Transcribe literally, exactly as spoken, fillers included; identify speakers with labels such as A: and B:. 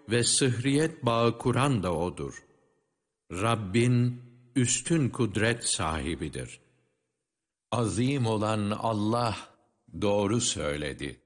A: ve sıhriyet bağı kuran da O'dur. Rabbin üstün kudret sahibidir. Azim olan Allah doğru söyledi.